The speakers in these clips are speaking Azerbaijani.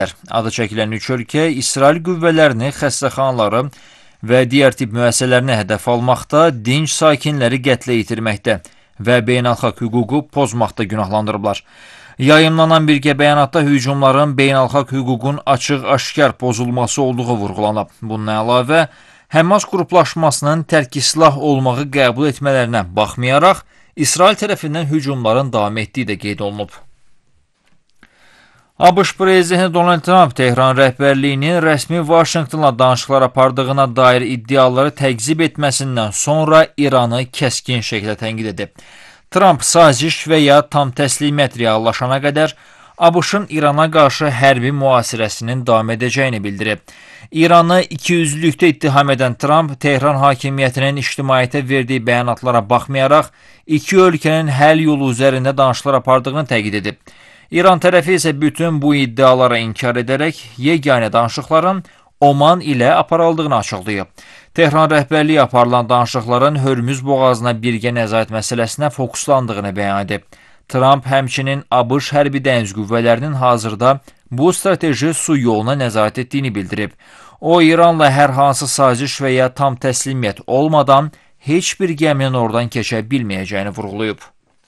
Adı çəkilən üç ölkə İsrail qüvvələrini, xəstəxanaları və digər tip müəssisələrini hədəf almaqda, dinc sakinləri qətlə yetirməkdə və beynəlxalq hüququ pozmaqda günahlandırıblar. Yayımlanan birgə bəyanatda hücumların beynəlxalq hüququn açıq-aşkar pozulması olduğu vurğulanıb. Bundan əlavə, Həmas qruplaşmasının tərk silah olmağı qəbul etmələrinə baxmayaraq, İsrail tərəfindən hücumların davam etdiyi də qeyd olunub. ABŞ prezidenti Donald Trump Tehran rəhbərliyinin rəsmi Vaşinqtonla danışıqlar apardığına dair iddiaları təqzib etməsindən sonra İranı kəskin şəkildə tənqid edib. Trump saziş və ya tam təslimət reallaşana qədər ABŞ-ın İrana qarşı hərbi mühasirəsinin davam edəcəyini bildirib. İranı ikiyüzlülükdə ittiham edən Trump, Tehran hakimiyyətinin ictimaiyyətə verdiyi bəyanatlara baxmayaraq, iki ölkənin həll yolu üzərində danışıqlar apardığını təqid edib. İran tərəfi isə bütün bu iddialara inkar edərək yeganə danışıqların Oman ilə aparıldığını açıqlayıb. Tehran rəhbərliyi aparılan danışıqların Hörmüz boğazına birgə nəzarət məsələsinə fokuslandığını bəyan edib. Trump həmçinin ABŞ hərbi dəniz qüvvələrinin hazırda bu strateji su yoluna nəzarət etdiyini bildirib. O, İranla hər hansı saziş və ya tam təslimiyyət olmadan heç bir gəminin oradan keçə bilməyəcəyini vurğulayıb.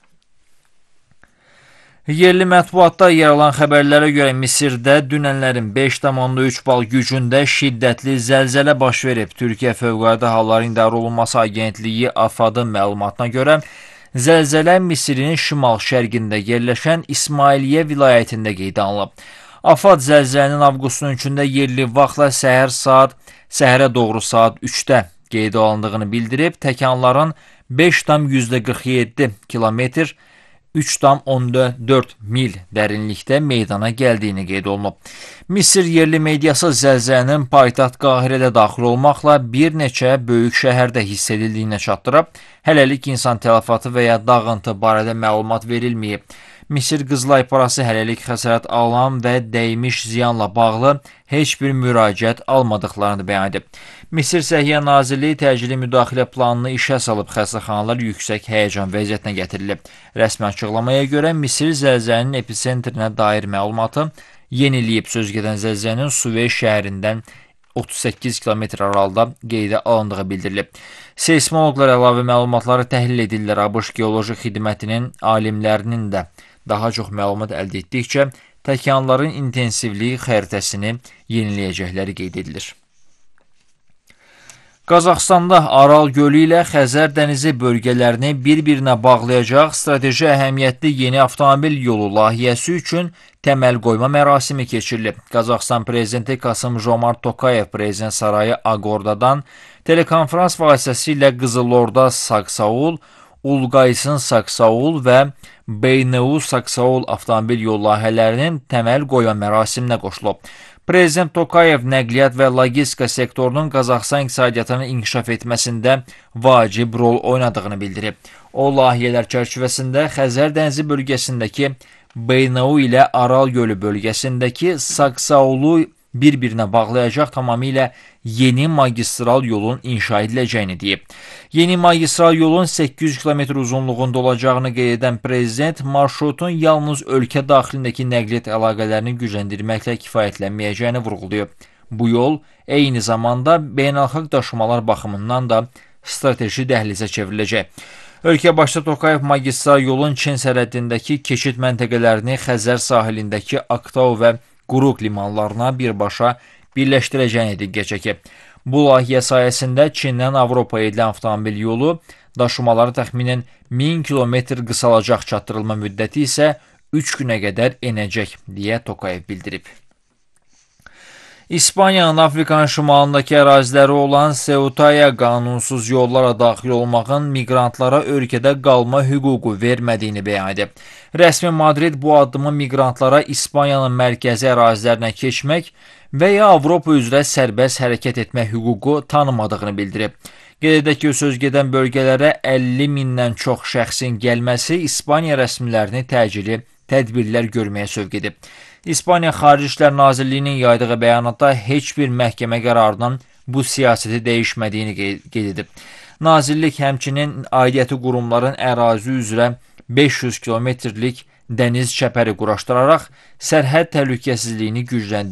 Yerli mətbuatda yer alan xəbərlərə görə Misirdə dünənlərin 5,3 bal gücündə şiddətli zəlzələ baş verib. Türkiyə Fövqəladə Halların İdarə Olunması Agentliyi AFAD-ın məlumatına görə zəlzələ Misirin şimal-şərqində yerləşən İsmailiyyə vilayətində qeydə alınıb. AFAD zəlzələnin avqustun 3-də yerli vaxtla səhərə doğru saat 3-də qeydə alındığını bildirib. Təkanların 5,47 kilometr 3,14 mil dərinlikdə meydana gəldiyini qeyd olunub. Misir yerli mediası zəlzələnin paytaxt Qahirədə daxil olmaqla bir neçə böyük şəhərdə hiss edildiyini çatdırıb. Hələlik insan tələfatı və ya dağıntı barədə məlumat verilməyib. Misir Qızılay parası hələlik xəsarət alan və dəymiş ziyanla bağlı heç bir müraciət almadıqlarını bəyan edib. Misir Səhiyyə Nazirliyi təcili müdaxilə planını işə salıb, xəstəxanalar yüksək həyəcan vəziyyətinə gətirilib. Rəsmi açıqlamaya görə Misir zəlzələnin epicentrinə dair məlumatı yeniləyib. Sözgedən zəlzələnin Suveyş şəhərindən 38 km aralıda qeydə alındığı bildirilib. Seysmoloqlar əlavə məlumatları təhlil edirlər. ABŞ Geoloji Xidmətinin alimlərinin də daha çox məlumat əldə etdikcə təkanların intensivliyi xəritəsini yeniləyəcəkləri qeyd edilir. Qazaxstanda Aral gölü ilə Xəzər dənizi bölgələrini bir-birinə bağlayacaq strateji əhəmiyyətli yeni avtomobil yolu layihəsi üçün təməl qoyma mərasimi keçirilib. Qazaxstan prezidenti Kasım-Jomart Tokayev prezident sarayı Agordadan telekonferans vasitəsilə Qızılorda Saksaul, Ulqaysın Saksaul və Beyneu Saksaul avtomobil yol layihələrinin təməl qoyma mərasiminə qoşulub. Prezident Tokayev nəqliyyat və logistika sektorunun Qazaxstan iqtisadiyyatının inkişaf etməsində vacib rol oynadığını bildirib. O, layihələr çərçivəsində Xəzər dənizi bölgəsindəki Beyneu ilə Aral gölü bölgəsindəki Saksaulu bir-birinə bağlayacaq tamamilə yeni magistral yolun inşa ediləcəyini deyib. Yeni magistral yolun 800 km uzunluğunda olacağını qeyd edən prezident marşrutun yalnız ölkə daxilindəki nəqliyyat əlaqələrini gücləndirməklə kifayətlənməyəcəyini vurğulayıb. Bu yol eyni zamanda beynəlxalq daşımalar baxımından da strateji dəhlizə çevriləcək. Ölkə başda Tokayev magistral yolun Çin sərhədindəki keçid məntəqələrini Xəzər sahilindəki Aktau və Quruq limanlarına birbaşa birləşdirəcəyini diqqət çəkib. Bu layihə sayəsində Çindən Avropaya edilən avtomobil yolu daşımaları təxminən 1000 km qısalacaq, çatdırılma müddəti isə 3 günə qədər enəcək, deyə Tokayev bildirib. İspaniyanın Afrikanın şimalındakı əraziləri olan Seutaya qanunsuz yollara daxil olmağın miqrantlara ölkədə qalma hüququ vermədiyini bəyan edib. Rəsmi Madrid bu addımı miqrantlara İspaniyanın mərkəzi ərazilərinə keçmək və ya Avropa üzrə sərbəst hərəkət etmək hüququ tanımadığını bildirib. Qeyd edək ki, sözgedən bölgələrə 50 mindən çox şəxsin gəlməsi İspaniya rəsmilərini təcili tədbirlər görməyə sövq edib. İspaniya Xarici İşlər Nazirliyinin yaydığı bəyanatda heç bir məhkəmə qərarının bu siyasəti dəyişmədiyini qeyd edib. Nazirlik həmçinin aidiyyəti qurumların ərazi üzrə 500 kilometrlik dəniz çəpəri quraşdıraraq sərhəd təhlükəsizliyini gücləndirib.